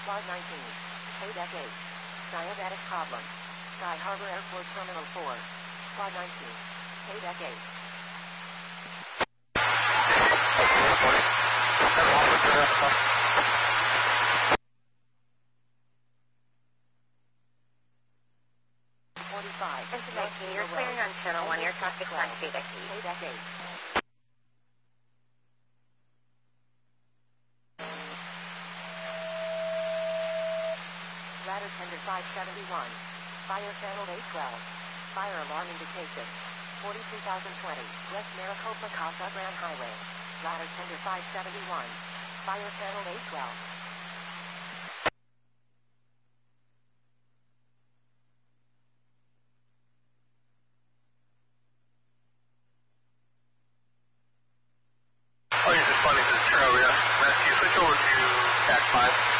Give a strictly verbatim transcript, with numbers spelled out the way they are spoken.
Quad nineteen. Paydeck eight. Diabetic problem. Sky Harbor Airport Terminal four. Quad nineteen. Paydeck eight. forty-five. Information, you're clearing on channel one, your traffic on Paydeck eight. Paydeck eight. Ladder tender five seventy-one. Fire channel eight twelve. Fire alarm indication. forty-two thousand twenty. West Maricopa Casa Grande Highway. Ladder tender five seventy-one. Fire channel eight twelve. Oh, you're just funding to the trail, yeah. Rescue, switch over to T A C five.